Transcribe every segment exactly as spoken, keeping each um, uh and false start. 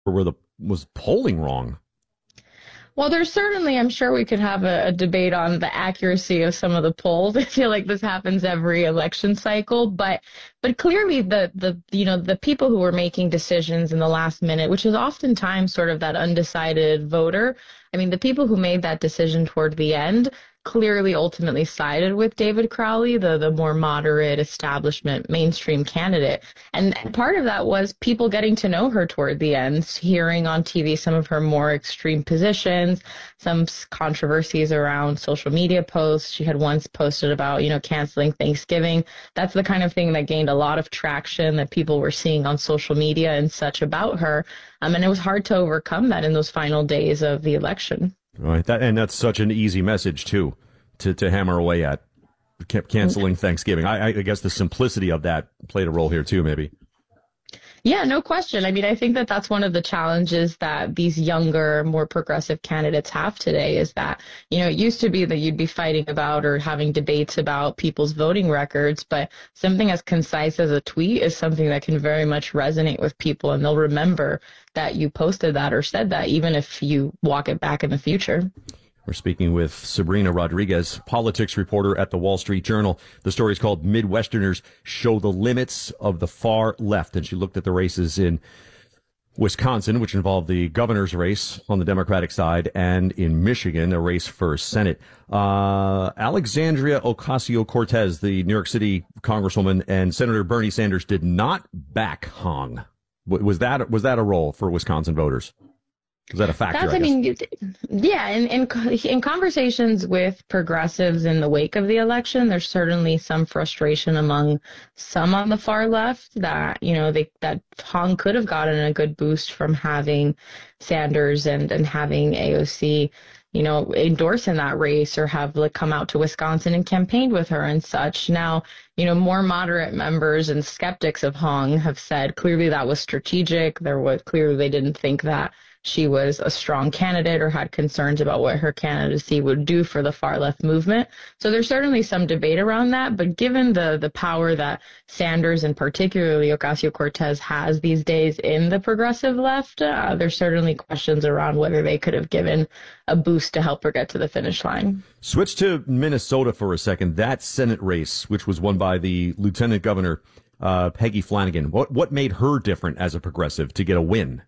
were the was polling wrong? Well, there's certainly, I'm sure we could have a, a debate on the accuracy of some of the polls. I feel like this happens every election cycle, but but clearly the, the you know, the people who were making decisions in the last minute, which is oftentimes sort of that undecided voter. I mean, the people who made that decision toward the end clearly ultimately sided with David Crowley, the, the more moderate establishment mainstream candidate. And part of that was people getting to know her toward the end, hearing on T V some of her more extreme positions, some controversies around social media posts. She had once posted about, you know, canceling Thanksgiving. That's the kind of thing that gained a lot of traction that people were seeing on social media and such about her. Um, and it was hard to overcome that in those final days of the election. Right, that and that's such an easy message too, to to hammer away at. Kept canceling Thanksgiving. I, I guess the simplicity of that played a role here too, maybe. Yeah, no question. I mean, I think that that's one of the challenges that these younger, more progressive candidates have today is that, you know, it used to be that you'd be fighting about or having debates about people's voting records, but something as concise as a tweet is something that can very much resonate with people, and they'll remember that you posted that or said that, even if you walk it back in the future. We're speaking with Sabrina Rodriguez, politics reporter at the Wall Street Journal. The story is called Midwesterners Show the Limits of the Far Left. And she looked at the races in Wisconsin, which involved the governor's race on the Democratic side, and in Michigan, a race for Senate. Uh, Alexandria Ocasio-Cortez, the New York City congresswoman, and Senator Bernie Sanders did not back Hong. Was that, was that a role for Wisconsin voters? Is that a factor? That's, I, I mean, yeah, in, in in conversations with progressives in the wake of the election, there's certainly some frustration among some on the far left that, you know, they, that Hong could have gotten a good boost from having Sanders and, and having A O C, you know, endorse in that race or have like come out to Wisconsin and campaigned with her and such. Now, you know, more moderate members and skeptics of Hong have said clearly that was strategic. There was clearly they didn't think that she was a strong candidate or had concerns about what her candidacy would do for the far left movement. So there's certainly some debate around that. But given the the power that Sanders and particularly Ocasio-Cortez has these days in the progressive left, uh, there's certainly questions around whether they could have given a boost to help her get to the finish line. Switch to Minnesota for a second. That Senate race, which was won by the Lieutenant Governor uh, Peggy Flanagan, what what made her different as a progressive to get a win?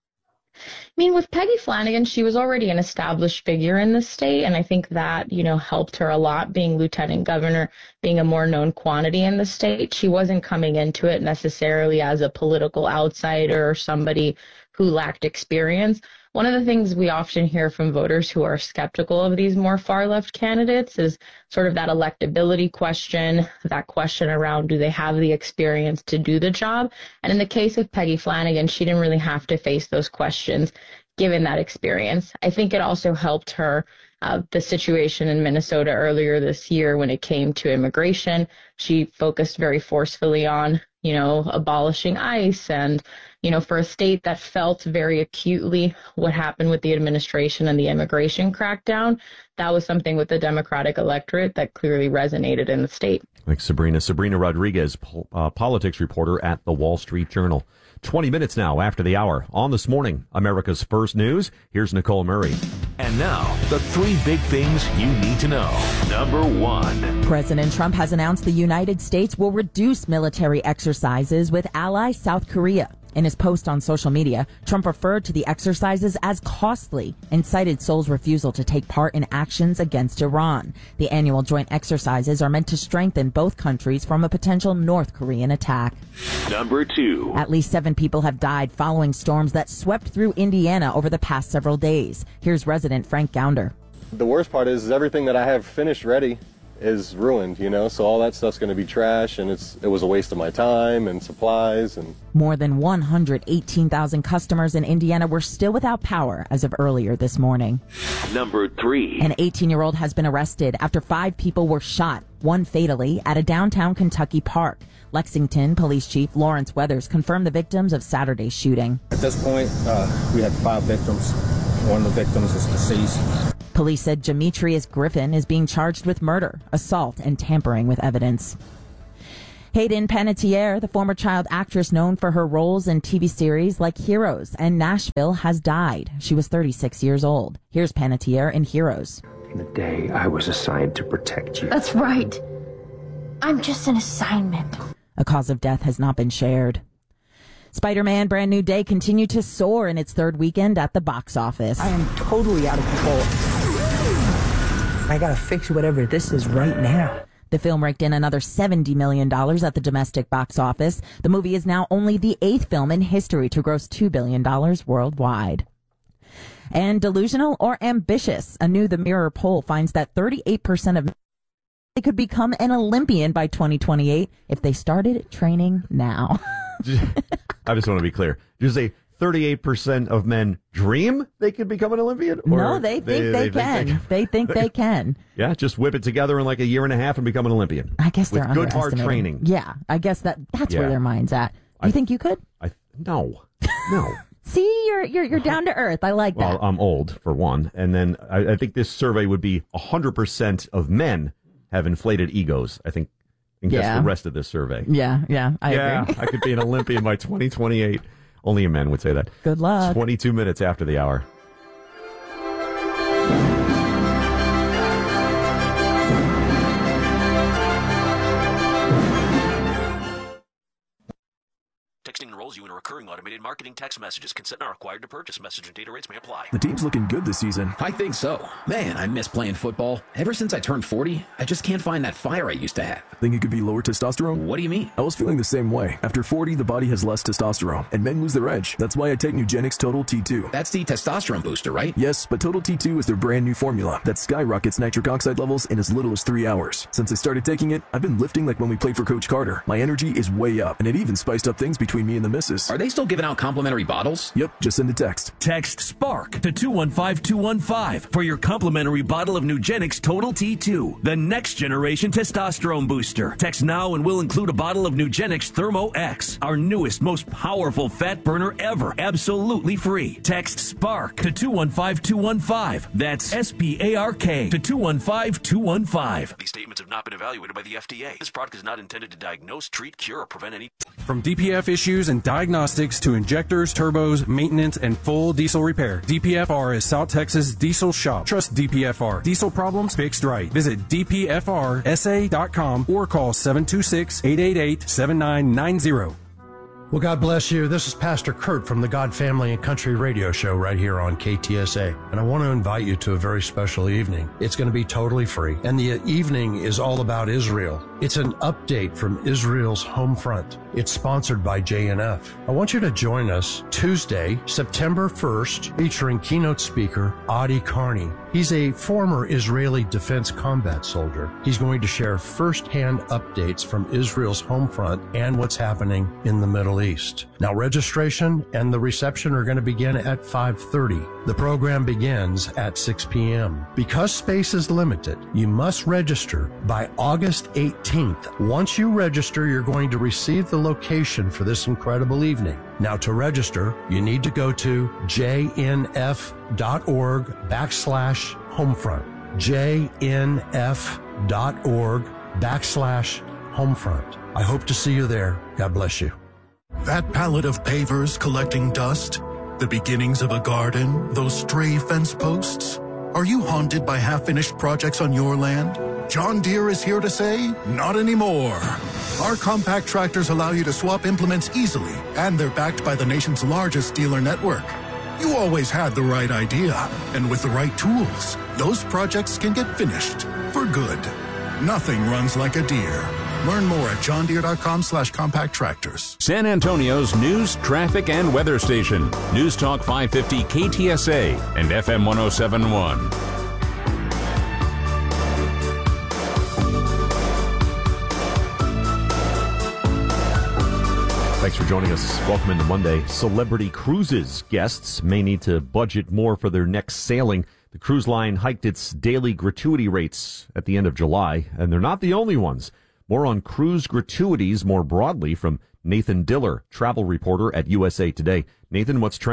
I mean, with Peggy Flanagan, she was already an established figure in the state, and I think that, you know, helped her a lot, being lieutenant governor, being a more known quantity in the state. She wasn't coming into it necessarily as a political outsider or somebody who lacked experience. One of the things we often hear from voters who are skeptical of these more far-left candidates is sort of that electability question, that question around do they have the experience to do the job? And in the case of Peggy Flanagan, she didn't really have to face those questions given that experience. I think it also helped her, uh, the situation in Minnesota earlier this year when it came to immigration. She focused very forcefully on, you know, abolishing ICE and, you know, for a state that felt very acutely what happened with the administration and the immigration crackdown, that was something with the Democratic electorate that clearly resonated in the state. Like Sabrina. Sabrina Rodriguez, uh, politics reporter at the Wall Street Journal. twenty minutes now after the hour. On This Morning, America's First News, here's Nicole Murray. And now, the three big things you need to know. Number one. President Trump has announced the United States will reduce military exercises with ally South Korea. In his post on social media, Trump referred to the exercises as costly and cited Seoul's refusal to take part in actions against Iran. The annual joint exercises are meant to strengthen both countries from a potential North Korean attack. Number two. At least seven people have died following storms that swept through Indiana over the past several days. Here's resident Frank Gounder. The worst part is everything that I have finished ready is ruined, you know, so all that stuff's going to be trash, and it's it was a waste of my time and supplies. And more than one hundred eighteen thousand customers in Indiana were still without power as of earlier this morning. Number three. An eighteen-year-old has been arrested after five people were shot, one fatally, at a downtown Kentucky park. Lexington Police Chief Lawrence Weathers confirmed the victims of Saturday's shooting. At this point, uh, we had five victims. One of the victims is deceased. Police said Demetrius Griffin is being charged with murder, assault, and tampering with evidence. Hayden Panettiere, the former child actress known for her roles in T V series like Heroes and Nashville, has died. She was thirty-six years old. Here's Panettiere in Heroes. From the day I was assigned to protect you. That's right. I'm just an assignment. A cause of death has not been shared. Spider-Man Brand New Day continued to soar in its third weekend at the box office. I am totally out of control. I gotta fix whatever this is right now. The film raked in another seventy million dollars at the domestic box office. The movie is now only the eighth film in history to gross two billion dollars worldwide. And delusional or ambitious? A new The Mirror poll finds that thirty-eight percent of men they could become an Olympian by twenty twenty-eight if they started training now. I just want to be clear. Did you say thirty-eight percent of men dream they could become an Olympian? Or no, they think they, they, they can. Think they, they think they can. Yeah, just whip it together in like a year and a half and become an Olympian. I guess they're with good hard training. Yeah, I guess that that's yeah. where their mind's at. You I, think you could? I no, no. See, you're you're you're down to earth. I like that. Well, I'm old for one, and then I, I think this survey would be one hundred percent of men have inflated egos. I think. And guess yeah. the rest of this survey. Yeah, yeah, I yeah, agree. I could be an Olympian by twenty twenty-eight. Only a man would say that. Good luck. twenty-two minutes after the hour. Texting enrolls you in a recurring automated marketing text messages. Consent not required to purchase. Message and data rates may apply. The team's looking good this season. I think so. Man, I miss playing football. Ever since I turned forty, I just can't find that fire I used to have. Think it could be lower testosterone? What do you mean? I was feeling the same way. After forty, the body has less testosterone, and men lose their edge. That's why I take Nugenix Total T two. That's the testosterone booster, right? Yes, but Total T two is their brand new formula that skyrockets nitric oxide levels in as little as three hours. Since I started taking it, I've been lifting like when we played for Coach Carter. My energy is way up, and it even spiced up things between me and the missus. Are they still giving out complimentary bottles? Yep, just send a text. Text SPARK to two one five two one five for your complimentary bottle of Nugenix Total T two, the next generation testosterone booster. Text now and we'll include a bottle of Nugenix Thermo X, our newest, most powerful fat burner ever, absolutely free. Text SPARK to two one five two one five. That's S P A R K to two one five two one five. These statements have not been evaluated by the F D A. This product is not intended to diagnose, treat, cure, or prevent any... From D P F issues and diagnostics to injectors, turbos, maintenance, and full diesel repair, D P F R is South Texas Diesel Shop. Trust D P F R. Diesel problems fixed right. Visit D P F R S A dot com or call seven two six, eight eight eight, seven nine nine zero. Well, God bless you. This is Pastor Kurt from the God Family and Country Radio Show right here on K T S A. And I want to invite you to a very special evening. It's going to be totally free. And the evening is all about Israel. It's an update from Israel's home front. It's sponsored by J N F. I want you to join us Tuesday, September first, featuring keynote speaker Adi Carney. He's a former Israeli Defense Combat soldier. He's going to share firsthand updates from Israel's home front and what's happening in the Middle East. Now, registration and the reception are going to begin at five thirty. The program begins at six p.m. Because space is limited, you must register by August eighteenth. Once you register, you're going to receive the location for this incredible evening. Now, to register, you need to go to jnf.org backslash homefront. jnf.org backslash homefront. I hope to see you there. God bless you. That pallet of pavers collecting dust, the beginnings of a garden, those stray fence posts. Are you haunted by half-finished projects on your land? John Deere is here to say, not anymore. Our compact tractors allow you to swap implements easily, and they're backed by the nation's largest dealer network. You always had the right idea, and with the right tools, those projects can get finished for good. Nothing runs like a Deere. Learn more at johndeere.com slash compact tractors. San Antonio's news, traffic, and weather station. News Talk five fifty K T S A and F M one oh seven point one. Thanks for joining us. Welcome into Monday. Celebrity Cruises guests may need to budget more for their next sailing. The cruise line hiked its daily gratuity rates at the end of July, and they're not the only ones. More on cruise gratuities more broadly from Nathan Diller, travel reporter at U S A Today. Nathan, what's trending?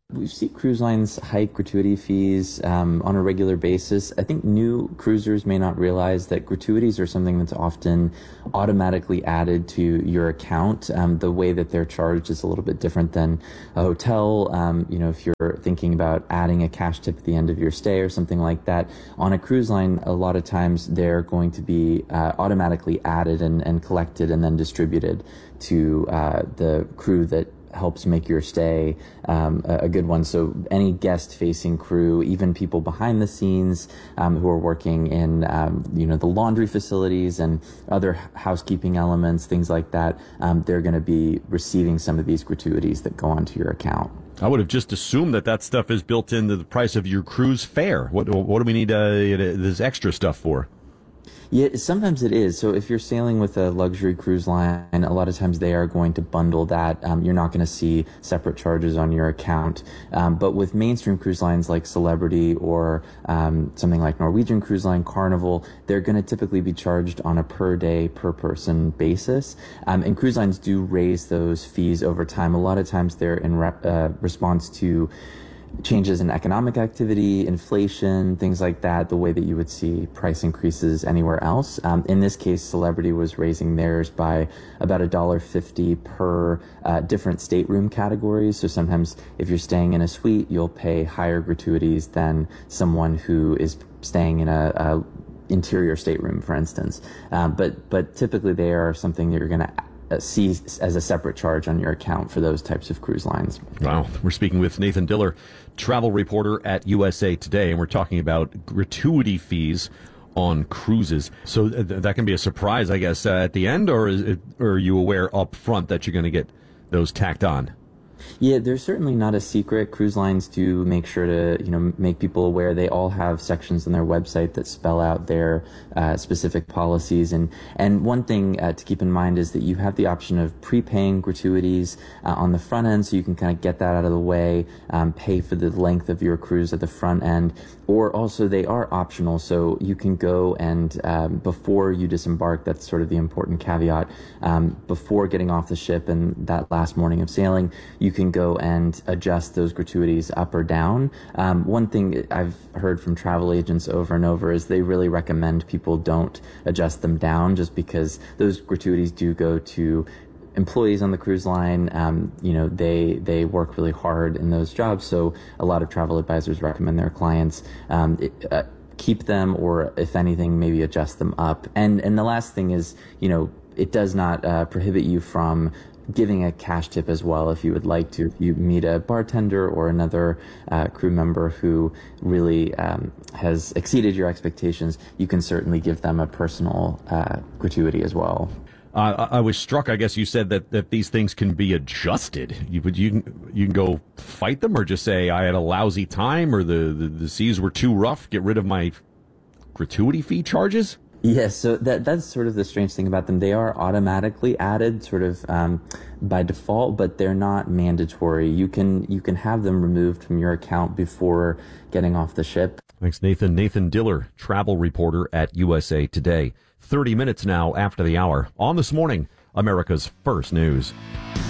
We see cruise lines hike gratuity fees um, on a regular basis. I think new cruisers may not realize that gratuities are something that's often automatically added to your account. Um, the way that they're charged is a little bit different than a hotel. Um, you know, if you're thinking about adding a cash tip at the end of your stay or something like that, on a cruise line, a lot of times they're going to be uh, automatically added and, and collected and then distributed to uh, the crew that helps make your stay um, a good one. So any guest-facing crew, even people behind the scenes um, who are working in, um, you know, the laundry facilities and other housekeeping elements, things like that, um, they're going to be receiving some of these gratuities that go onto your account. I would have just assumed that that stuff is built into the price of your cruise fare. What, what do we need uh, this extra stuff for? Yeah, sometimes it is. So if you're sailing with a luxury cruise line, a lot of times they are going to bundle that. Um, you're not going to see separate charges on your account. Um, but with mainstream cruise lines like Celebrity or um, something like Norwegian Cruise Line, Carnival, they're going to typically be charged on a per day, per person basis. Um, and cruise lines do raise those fees over time. A lot of times they're in re- uh, response to changes in economic activity, inflation, things like that, the way that you would see price increases anywhere else. Um, in this case, Celebrity was raising theirs by about one dollar fifty per uh, different stateroom categories. So sometimes if you're staying in a suite, you'll pay higher gratuities than someone who is staying in a, a interior stateroom, for instance. Um, but, but typically they are something that you're going to Uh, see as a separate charge on your account for those types of cruise lines. Wow. We're speaking with Nathan Diller, travel reporter at U S A Today, and we're talking about gratuity fees on cruises. So th- that can be a surprise, I guess, uh, at the end, or, is it, or are you aware up front that you're going to get those tacked on? Yeah, there's certainly not a secret. Cruise lines do make sure to, you know, make people aware. They all have sections on their website that spell out their uh, specific policies. And, and one thing uh, to keep in mind is that you have the option of prepaying gratuities uh, on the front end, so you can kind of get that out of the way, um, pay for the length of your cruise at the front end. Or also they are optional, so you can go and um, before you disembark, that's sort of the important caveat, um, before getting off the ship and that last morning of sailing, you can go and adjust those gratuities up or down. Um, one thing I've heard from travel agents over and over is they really recommend people don't adjust them down, just because those gratuities do go to employees on the cruise line. Um, you know, they they work really hard in those jobs, so a lot of travel advisors recommend their clients um, it, uh, keep them, or if anything, maybe adjust them up. And and the last thing is, you know, it does not uh, prohibit you from giving a cash tip as well if you would like to. If you meet a bartender or another uh, crew member who really um, has exceeded your expectations, you can certainly give them a personal uh, gratuity as well. Uh, I was struck, I guess you said that, that these things can be adjusted. You, but you can, you can go fight them, or just say, I had a lousy time, or the, the, the seas were too rough, get rid of my gratuity fee charges? Yes, so that that's sort of the strange thing about them. They are automatically added sort of um, by default, but they're not mandatory. You can you can have them removed from your account before getting off the ship. Thanks, Nathan. Nathan Diller, travel reporter at U S A Today. thirty minutes now after the hour. On This Morning, America's First News.